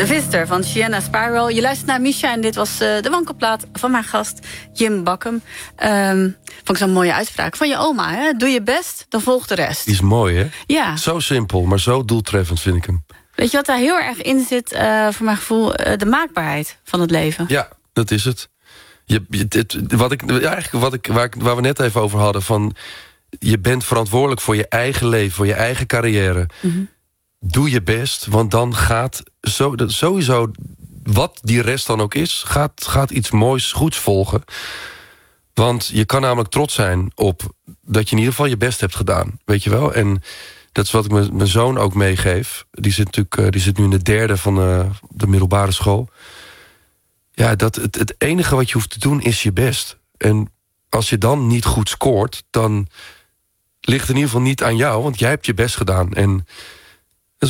The Visitor van Sienna Spiral. Je luistert naar Misha en dit was de wankelplaat van mijn gast Jim Bakkum. Vond ik zo'n mooie uitspraak van je oma. Hè? Doe je best, dan volgt de rest. Die is mooi, hè? Ja. Zo simpel, maar zo doeltreffend vind ik hem. Weet je wat daar heel erg in zit, voor mijn gevoel? De maakbaarheid van het leven. Ja, dat is het. Waar we net even over hadden, van je bent verantwoordelijk voor je eigen leven, voor je eigen carrière. Mm-hmm. Doe je best, want dan gaat sowieso, wat die rest dan ook is, gaat iets moois, goeds volgen. Want je kan namelijk trots zijn op dat je in ieder geval je best hebt gedaan. Weet je wel? En dat is wat ik mijn zoon ook meegeef. Die zit nu in de 3e van de middelbare school. Ja, het enige wat je hoeft te doen is je best. En als je dan niet goed scoort, dan ligt het in ieder geval niet aan jou, want jij hebt je best gedaan. En dat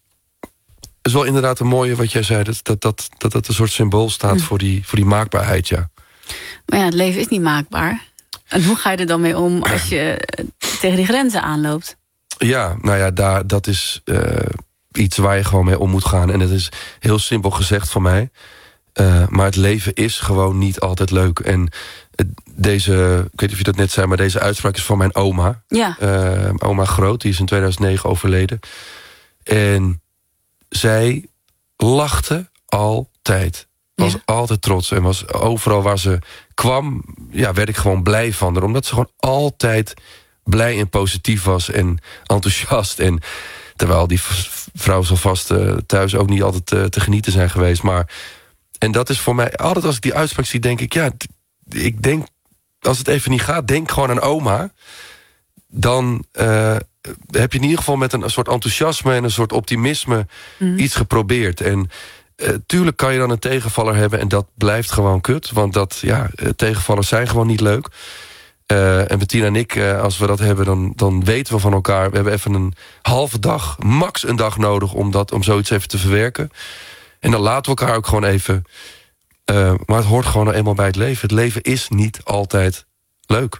is wel inderdaad een mooie wat jij zei, dat een soort symbool staat voor die maakbaarheid, ja. Maar ja, het leven is niet maakbaar. En hoe ga je er dan mee om als je tegen die grenzen aanloopt? Ja, nou ja, dat is iets waar je gewoon mee om moet gaan. En het is heel simpel gezegd van mij. Maar het leven is gewoon niet altijd leuk. En ik weet niet of je dat net zei, maar deze uitspraak is van mijn oma. Ja. Oma Groot, die is in 2009 overleden. En zij lachte altijd. Was altijd trots. En was overal waar ze kwam, ja, werd ik gewoon blij van haar. Omdat ze gewoon altijd blij en positief was en enthousiast. En terwijl die vrouw zal vast thuis ook niet altijd te genieten zijn geweest. En dat is voor mij, altijd als ik die uitspraak zie, denk ik, ja, ik denk, als het even niet gaat, denk gewoon aan oma. Dan heb je in ieder geval met een soort enthousiasme en een soort optimisme iets geprobeerd. En tuurlijk kan je dan een tegenvaller hebben en dat blijft gewoon kut. Want tegenvallers zijn gewoon niet leuk. En Bettina en ik, als we dat hebben, dan weten we van elkaar. We hebben even een halve dag, max een dag nodig om zoiets even te verwerken. En dan laten we elkaar ook gewoon even. Maar het hoort gewoon eenmaal bij het leven. Het leven is niet altijd leuk.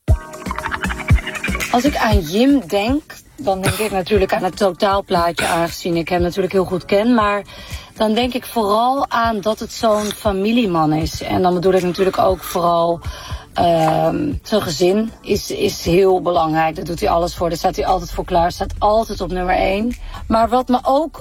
Als ik aan Jim denk, dan denk ik natuurlijk aan het totaalplaatje, aangezien ik hem natuurlijk heel goed ken. Maar dan denk ik vooral aan dat het zo'n familieman is. En dan bedoel ik natuurlijk ook vooral zijn gezin is heel belangrijk. Daar doet hij alles voor. Daar staat hij altijd voor klaar. Staat altijd op nummer 1. Maar wat me ook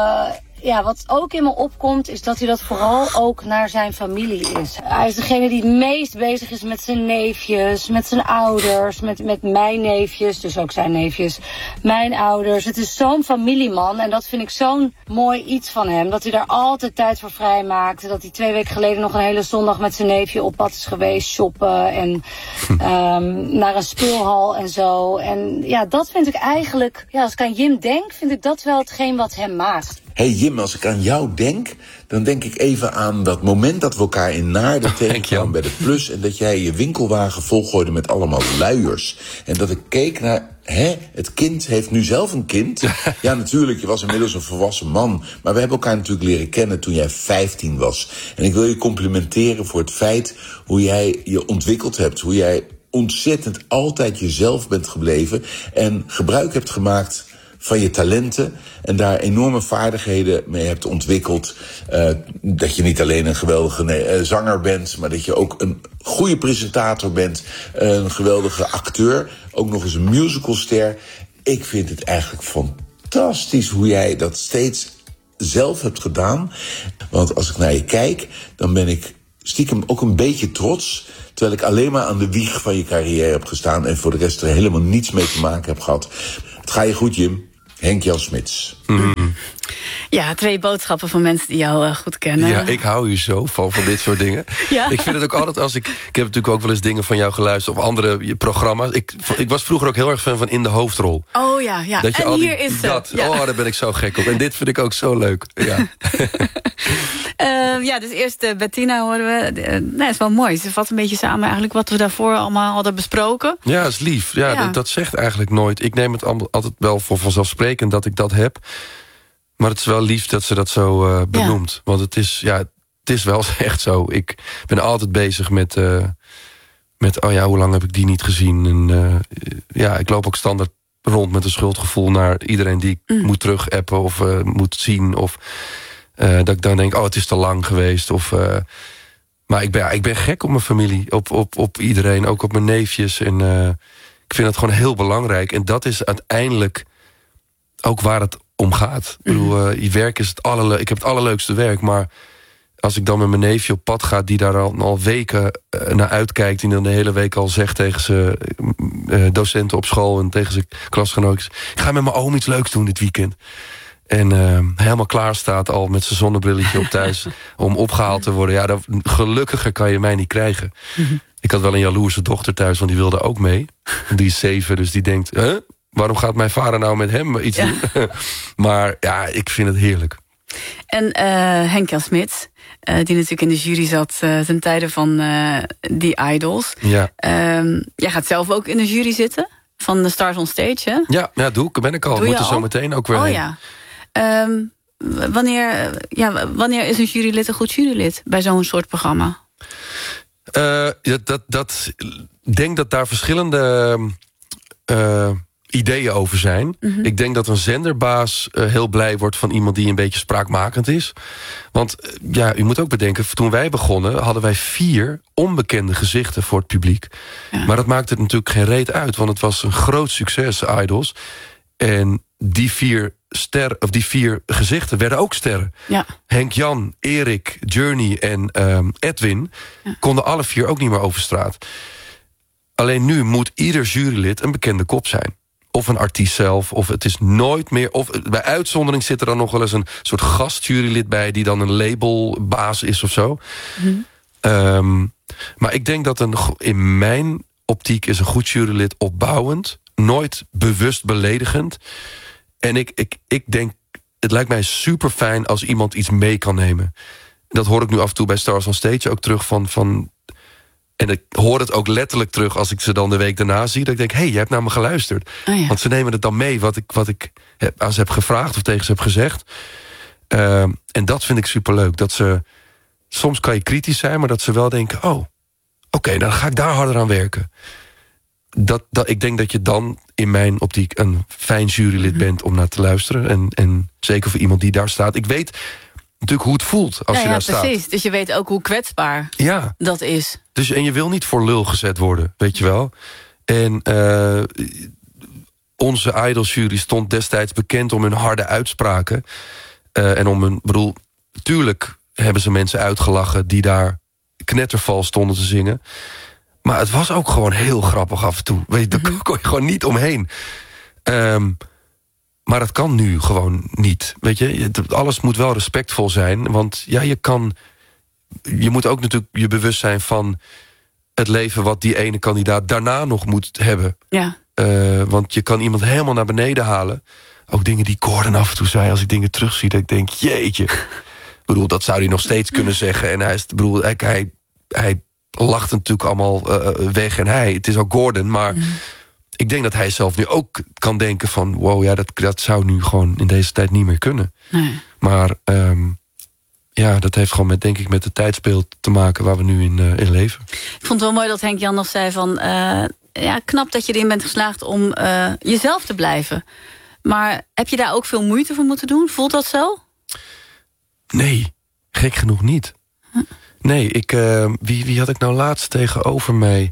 wat ook in me opkomt, is dat hij dat vooral ook naar zijn familie is. Hij is degene die het meest bezig is met zijn neefjes, met zijn ouders, met mijn neefjes, dus ook zijn neefjes, mijn ouders. Het is zo'n familieman en dat vind ik zo'n mooi iets van hem. Dat hij daar altijd tijd voor vrij maakt. Dat hij 2 weken geleden nog een hele zondag met zijn neefje op pad is geweest, shoppen en naar een speelhal en zo. En ja, dat vind ik eigenlijk, als ik aan Jim denk, vind ik dat wel hetgeen wat hem maakt. Hey Jim, als ik aan jou denk, dan denk ik even aan dat moment dat we elkaar in Naarden tegenkwamen bij de Plus en dat jij je winkelwagen volgooide met allemaal luiers. En dat ik keek naar, het kind heeft nu zelf een kind. Ja, natuurlijk, je was inmiddels een volwassen man, maar we hebben elkaar natuurlijk leren kennen toen jij 15 was. En ik wil je complimenteren voor het feit hoe jij je ontwikkeld hebt, hoe jij ontzettend altijd jezelf bent gebleven en gebruik hebt gemaakt van je talenten en daar enorme vaardigheden mee hebt ontwikkeld. Dat je niet alleen een geweldige zanger bent, maar dat je ook een goede presentator bent, een geweldige acteur, ook nog eens een musicalster. Ik vind het eigenlijk fantastisch hoe jij dat steeds zelf hebt gedaan. Want als ik naar je kijk, dan ben ik stiekem ook een beetje trots, terwijl ik alleen maar aan de wieg van je carrière heb gestaan en voor de rest er helemaal niets mee te maken heb gehad. Het gaat je goed, Jim. Henk-Jan Smits. Ja, 2 boodschappen van mensen die jou goed kennen. Ja, ik hou hier zo van dit soort dingen. Ja. Ik vind het ook altijd als ik heb natuurlijk ook wel eens dingen van jou geluisterd of andere programma's. Ik was vroeger ook heel erg fan van In de Hoofdrol. Oh ja. Dat je en hier is dat. Ja. Oh, daar ben ik zo gek op. En dit vind ik ook zo leuk. Ja. Dus eerst Bettina horen we. Dat is wel mooi. Ze vat een beetje samen eigenlijk wat we daarvoor allemaal hadden besproken. Ja, dat is lief. Ja. Dat zegt eigenlijk nooit. Ik neem het altijd wel voor vanzelfsprekend dat ik dat heb. Maar het is wel lief dat ze dat zo benoemt. Ja. Want het is wel echt zo. Ik ben altijd bezig met hoe lang heb ik die niet gezien. En ik loop ook standaard rond met een schuldgevoel naar iedereen die ik moet terugappen of moet zien. Dat ik dan denk, het is te lang geweest. Maar ik ben gek op mijn familie. Op iedereen, ook op mijn neefjes. En ik vind dat gewoon heel belangrijk. En dat is uiteindelijk ook waar het om gaat. Ik bedoel, je werk is ik heb het allerleukste werk, maar als ik dan met mijn neefje op pad ga, die daar al weken naar uitkijkt, die dan de hele week al zegt tegen zijn docenten op school en tegen zijn klasgenootjes, ik ga met mijn oom iets leuks doen dit weekend. En helemaal klaar staat al met zijn zonnebrilletje op thuis om opgehaald te worden. Ja, gelukkiger kan je mij niet krijgen. Ik had wel een jaloerse dochter thuis, want die wilde ook mee. Die is 7, dus die denkt, waarom gaat mijn vader nou met hem iets doen? Maar ja, ik vind het heerlijk. En Henk-Jan Smit, die natuurlijk in de jury zat ten tijde van The Idols. Ja. Jij gaat zelf ook in de jury zitten van The Stars on Stage, hè? Ja, ben ik al. Moet er zo meteen ook weer heen. Ja. Wanneer is een jurylid een goed jurylid bij zo'n soort programma? Denk dat daar verschillende ideeën over zijn. Ik denk dat een zenderbaas heel blij wordt van iemand die een beetje spraakmakend is. Want u moet ook bedenken, toen wij begonnen hadden wij 4 onbekende gezichten voor het publiek. Ja. Maar dat maakte het natuurlijk geen reet uit, want het was een groot succes, Idols. En die 4 gezichten werden ook sterren. Ja. Henk-Jan, Erik, Journey en Edwin konden alle 4 ook niet meer over straat. Alleen nu moet ieder jurylid een bekende kop zijn. Of een artiest zelf, of het is nooit meer... Of bij uitzondering zit er dan nog wel eens een soort gastjurylid bij, die dan een labelbaas is of zo. Maar ik denk dat in mijn optiek is een goed jurylid opbouwend, nooit bewust beledigend. En ik denk, het lijkt mij super fijn als iemand iets mee kan nemen. Dat hoor ik nu af en toe bij Stars on Stage ook terug van en ik hoor het ook letterlijk terug als ik ze dan de week daarna zie, dat ik denk, hey, je hebt naar me geluisterd. Oh ja. Want ze nemen het dan mee wat ik aan ze heb gevraagd of tegen ze heb gezegd. En dat vind ik superleuk. Dat ze, soms kan je kritisch zijn, maar dat ze wel denken, oké, dan ga ik daar harder aan werken. Ik denk dat je dan in mijn optiek een fijn jurylid bent om naar te luisteren. En zeker voor iemand die daar staat. Ik weet natuurlijk hoe het voelt als je daar staat. Precies, dus je weet ook hoe kwetsbaar dat is. Dus, en je wil niet voor lul gezet worden, weet je wel. En onze Idols-jury stond destijds bekend om hun harde uitspraken. En om tuurlijk hebben ze mensen uitgelachen die daar knettervals stonden te zingen. Maar het was ook gewoon heel grappig af en toe. Weet je, daar kon je gewoon niet omheen. Maar dat kan nu gewoon niet. Weet je, alles moet wel respectvol zijn. Want je moet ook natuurlijk je bewust zijn van het leven wat die ene kandidaat daarna nog moet hebben. Ja. Want je kan iemand helemaal naar beneden halen. Ook dingen die Gordon af en toe zei, als ik dingen terugzie, dat ik denk, jeetje. Ik bedoel, dat zou hij nog steeds kunnen zeggen. En hij lacht natuurlijk allemaal weg. En het is ook Gordon, maar ik denk dat hij zelf nu ook kan denken van, wow, ja, dat zou nu gewoon in deze tijd niet meer kunnen. Nee. Maar dat heeft gewoon met het tijdsbeeld te maken waar we nu in leven. Ik vond het wel mooi dat Henk-Jan nog zei van, knap dat je erin bent geslaagd om jezelf te blijven. Maar heb je daar ook veel moeite voor moeten doen? Voelt dat zo? Nee, gek genoeg niet. Nee, wie had ik nou laatst tegenover mij?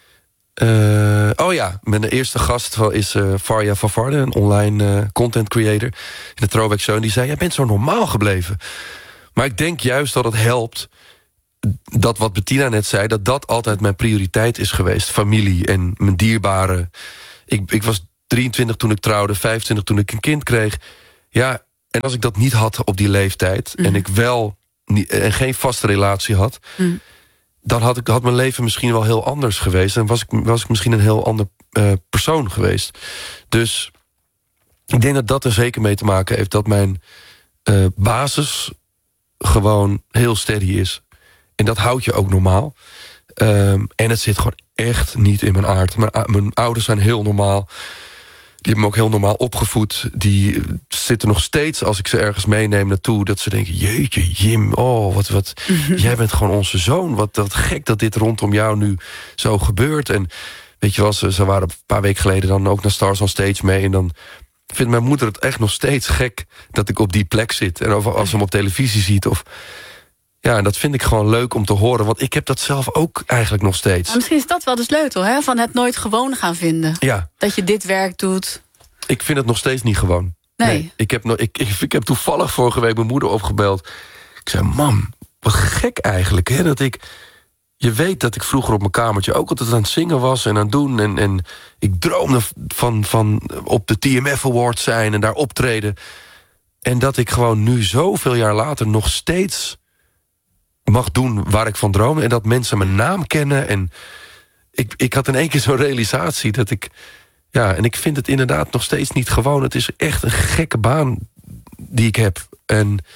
Mijn eerste gast is Varja van Varden, een online content creator in de Throwback Show. En die zei, jij bent zo normaal gebleven. Maar ik denk juist dat het helpt, dat wat Bettina net zei, dat altijd mijn prioriteit is geweest. Familie en mijn dierbaren. Ik was 23 toen ik trouwde, 25 toen ik een kind kreeg. Ja, en als ik dat niet had op die leeftijd, en ik wel en geen vaste relatie had, dan had mijn leven misschien wel heel anders geweest. En was ik misschien een heel ander persoon geweest. Dus ik denk dat dat er zeker mee te maken heeft dat mijn basis gewoon heel steady is. En dat houdt je ook normaal. En het zit gewoon echt niet in mijn aard. Mijn ouders zijn heel normaal. Die hebben me ook heel normaal opgevoed. Die zitten nog steeds, als ik ze ergens meeneem naartoe, dat ze denken, jeetje, Jim, wat jij bent gewoon onze zoon. Wat gek dat dit rondom jou nu zo gebeurt. En weet je wel, ze waren een paar weken geleden dan ook naar Stars on Stage mee. En dan vindt mijn moeder het echt nog steeds gek dat ik op die plek zit. En als ze hem op televisie ziet. Ja, en dat vind ik gewoon leuk om te horen. Want ik heb dat zelf ook eigenlijk nog steeds. Maar misschien is dat wel de sleutel, hè? Van het nooit gewoon gaan vinden. Ja. Dat je dit werk doet. Ik vind het nog steeds niet gewoon. Nee. Ik heb toevallig vorige week mijn moeder opgebeld. Ik zei, mam, wat gek eigenlijk, hè? Je weet dat ik vroeger op mijn kamertje ook altijd aan het zingen was en aan het doen. En ik droomde van op de TMF Awards zijn en daar optreden. En dat ik gewoon nu zoveel jaar later nog steeds mag doen waar ik van droomde. En dat mensen mijn naam kennen. En ik had in één keer zo'n realisatie dat ik... Ja, en ik vind het inderdaad nog steeds niet gewoon. Het is echt een gekke baan die ik heb. En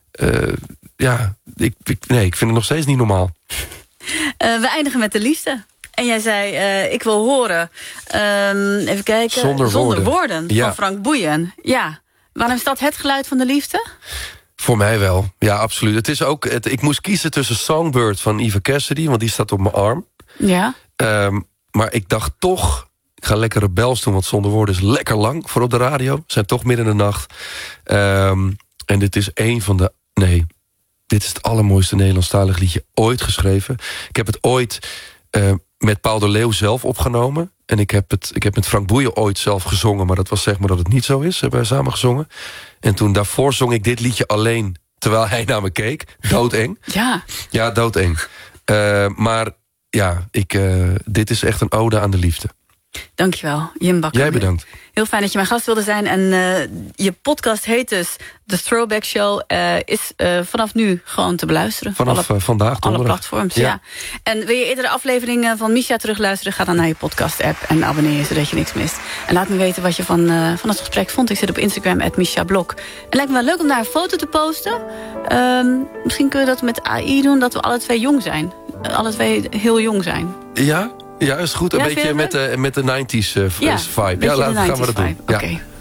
ik vind het nog steeds niet normaal. We eindigen met de liefde. En jij zei, ik wil horen... even kijken. Zonder woorden ja. van Frank Boeien. Ja. Waarom is dat het geluid van de liefde? Voor mij wel. Ja, absoluut. Het is ook, ik moest kiezen tussen Songbird van Eva Cassidy, want die staat op mijn arm. Ja. Maar ik dacht toch, ik ga lekker rebels doen, want Zonder Woorden is lekker lang voor op de radio. We zijn toch midden in de nacht. En dit is dit is het allermooiste Nederlandstalig liedje ooit geschreven. Ik heb het ooit met Paul de Leeuw zelf opgenomen. En ik heb met Frank Boeien ooit zelf gezongen, maar dat was zeg maar dat het niet zo is. Hebben wij samen gezongen. En toen daarvoor zong ik dit liedje alleen, terwijl hij naar me keek. Doodeng. Ja. Ja, doodeng. Maar ja, dit is echt een ode aan de liefde. Dankjewel, Jim Bakker. Jij bedankt. Heel fijn dat je mijn gast wilde zijn. En je podcast heet dus The Throwback Show. Is vanaf nu gewoon te beluisteren. Vanaf vandaag, alle platforms, ja. En wil je eerder de afleveringen van Misha terugluisteren? Ga dan naar je podcast-app en abonneer je, zodat je niks mist. En laat me weten wat je van het gesprek vond. Ik zit op Instagram @MishaBlog. Het lijkt me wel leuk om daar een foto te posten. Misschien kun je dat met AI doen, dat we alle twee jong zijn. Alle twee heel jong zijn. Ja, is goed. Een beetje met de 90s vibe. Ja, gaan we dat doen. Oké.